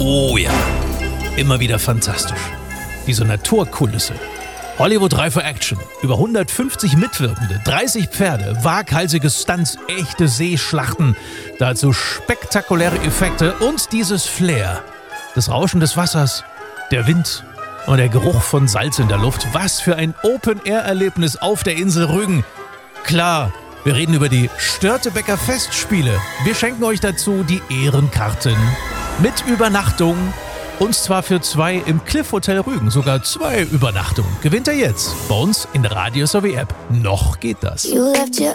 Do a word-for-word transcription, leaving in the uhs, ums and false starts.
Oh ja, immer wieder fantastisch. Diese Naturkulisse. Hollywood-reife Action, über hundertfünfzig Mitwirkende, dreißig Pferde, waghalsige Stunts, echte Seeschlachten, dazu spektakuläre Effekte und dieses Flair. Das Rauschen des Wassers, der Wind und der Geruch von Salz in der Luft. Was für ein Open-Air-Erlebnis auf der Insel Rügen. Klar, wir reden über die Störtebeker Festspiele. Wir schenken euch dazu die Ehrenkarten mit Übernachtung. Und zwar für zwei im Cliff Hotel Rügen. Sogar zwei Übernachtungen. Gewinnt er jetzt bei uns in der Radio S O W App. Noch geht das.